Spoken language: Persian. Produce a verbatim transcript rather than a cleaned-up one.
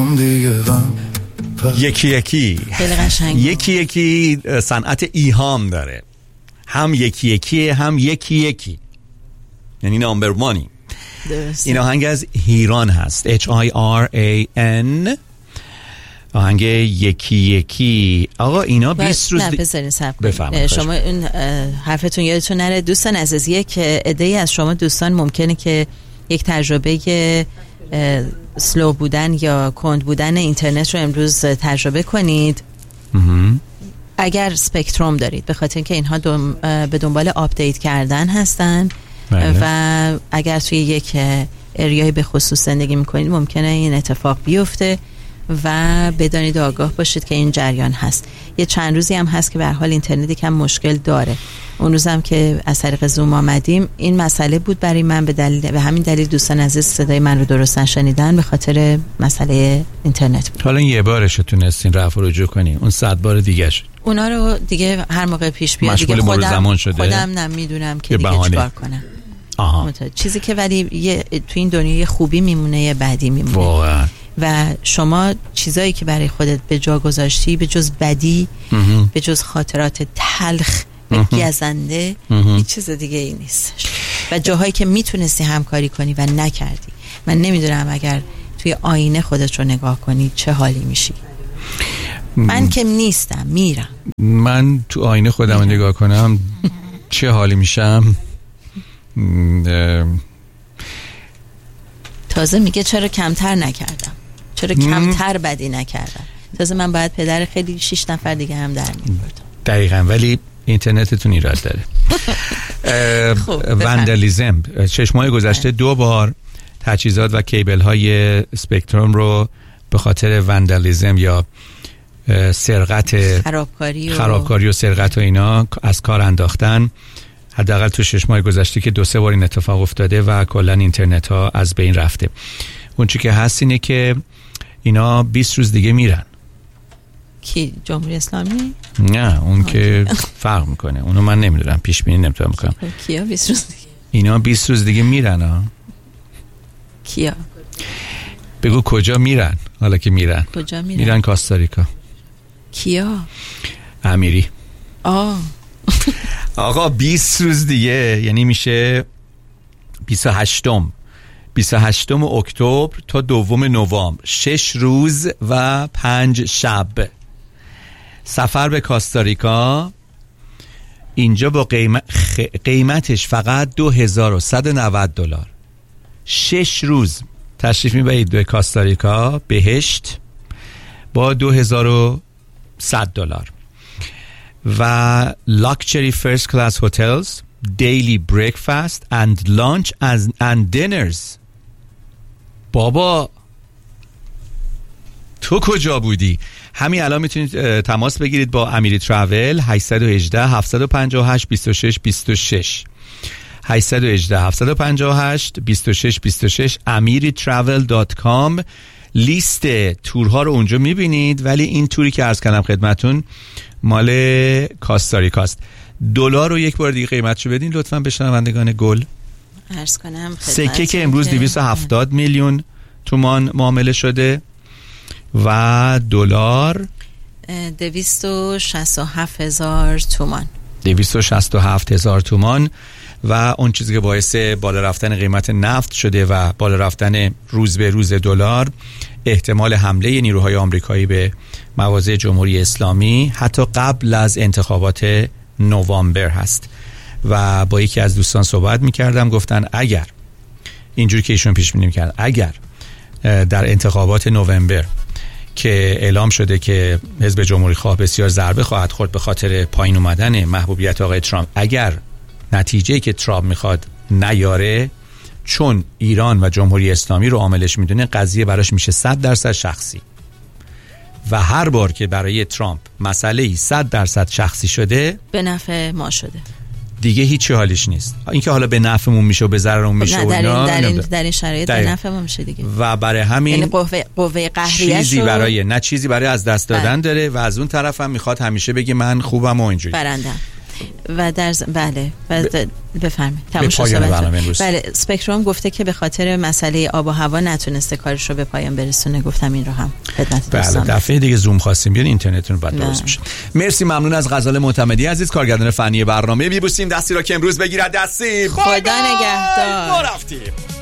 هم دیگه غم یکی یکی خیلی قشنگ. یکی یکی صنعت ایهام داره، هم یکی یکی هم یکی یکی، یعنی نامبر وانی. این آهنگ از هیران هست، H I R A N، آهنگ یکی یکی. آقا اینا بیست روز نه بذارین صبر بفهمید. شما این حرفتون یادتون نره دوستان عزیز، یک عده‌ای از شما دوستان ممکنه که یک تجربه سلو بودن یا کند بودن اینترنت رو امروز تجربه کنید اگر سپکتروم دارید، به خاطر اینکه اینها دم به دنبال آپدیت کردن هستن بله. و اگر توی یک اریای به خصوص زندگی میکنید ممکنه این اتفاق بیفته و بدانید و آگاه باشید که این جریان هست. یه چند روزی هم هست که به هر حال اینترنت کم مشکل داره. اون روزم که از طریق زوم آمدیم این مسئله بود برای من، به دلیل به همین دلیل دوستان عزیز صدای من رو درست نشنیدن به خاطر مسئله اینترنت بود. حالا یه بارش تونستین رفع و رجوع کنی، اون صد بار دیگه شد. اونا رو دیگه هر موقع پیش بیاد دیگه خودم زمان شده. خودم نمیدونم که دیگه چیکار کنم. آها. چیزی که ولی یه تو این دنیا یه خوبی میمونه یه بدی میمونه. واقعا. و شما چیزایی که برای خودت به جا گذاشتی به جز بدی مهم. به جز خاطرات تلخ و گزنده هیچ چیز دیگه ای نیست. و جاهایی که میتونستی همکاری کنی و نکردی، من نمیدونم اگر توی آینه خودت رو نگاه کنی چه حالی میشی. من که نیستم، میرم. من تو آینه خودم رو نگاه کنم چه حالی میشم. تازه میگه چرا کمتر نکردم، چرا کمتر بدی نکردم. تازه من باید پدر خیلی شش نفر دیگه هم در میبردم. دقیقاً، ولی اینترنتتون ایراد داره. وندالیزم چشمای گذشته دو بار تجهیزات و کیبل های سپکتروم رو به خاطر وندالیزم یا سرقت خرابکاری و خرابکاری و سرقت و اینا از کار انداختن. حداقل تو شش ماه گذشته که دو سه بار این اتفاق افتاده و کلا اینترنت ها از بین رفته. اون چی که هست اینه که اینا بیست روز دیگه میرن. کی؟ جمهوری اسلامی؟ نه اون که فرق میکنه، اونو من نمیدونم، پیش بینی نمیتونم بکنم. کیا بیست روز دیگه؟ اینا بیست روز دیگه میرن ها. کیا؟ بگو کجا میرن؟ حالا که میرن کجا میرن؟ میرن کاستاریکا. کیا؟ امیری. آه آقا بیست روز دیگه، یعنی میشه بیست و هشتم بیست و هشتم اکتبر تا دوم نوامبر، شش روز و پنج شب سفر به کاستاریکا. اینجا با قیمت خ... قیمتش فقط دو هزار و صد و نود دلار. شش روز تشریف میبرید به کاستاریکا، بهشت، با دو هزار و صد دلار. و luxury first class hotels, daily breakfast and lunch and dinners. بابا تو کجا بودی؟ همین الان میتونید تماس بگیرید با امیری تراول هشت یک هشت هفت پنج هشت دو شش دو شش هشت یک هشت هفت پنج هشت دو شش دو شش امiri travel دات کام. لیست تورها رو اونجا میبینید، ولی این توری که عرض کردم خدمتون مال کاستاریکاست. دلار رو یک بار دیگه قیمتشو بدین لطفاً به شنوندگان گل. عرض کنم سکه که امروز دویست و هفتاد میلیون تومان معامله شده و دلار دویست و شصت و هفت هزار تومان دویست و شصت و هفت هزار تومان. و اون چیزی که باعث بالا رفتن قیمت نفت شده و بالا رفتن روز به روز دلار احتمال حمله نیروهای آمریکایی به مواضع جمهوری اسلامی حتی قبل از انتخابات نوامبر هست. و با یکی از دوستان صحبت می‌کردم، گفتن اگر اینجوری که ایشون پیش بینی می‌کردن اگر در انتخابات نوامبر که اعلام شده که حزب جمهوری خواه بسیار ضربه خواهد خورد به خاطر پایین اومدن محبوبیت آقای ترامپ، اگر نتیجه‌ای که ترامپ میخواد نیاره، چون ایران و جمهوری اسلامی رو عاملش میدونه، قضیه براش میشه صد درصد شخصی. و هر بار که برای ترامپ مسئله‌ای صد درصد شخصی شده، به نفع ما شده، دیگه هیچی حالیش نیست. اینکه حالا به نفعمون میشه و به ضررمون میشه نه، و اینا در این در این شرایط به نفع ما میشه دیگه. و برای همین یعنی قوه قوه قهریه چیزی برای نه چیزی برای از دست دادن بله. داره و از اون طرف هم میخواد همیشه بگه من خوبم و اینجوری برنده. و در ز... بله و ب... بفرمایید. به پایان برنامه امروز. بله، اسپکتروم گفته که به خاطر مسئله آب و هوا نتونسته کارش رو به پایان برسونه. گفتم این رو هم خدمت دوستان. بله، دفعه دیگه زوم خواستیم بیان اینترنتتون بعد درست میشه. مرسی، ممنون از غزال معتمدی عزیز، کارگردان فنی برنامه. میبوسیم دستی را که امروز بگیرد دستی. خدا نگهدار. ما رفتیم.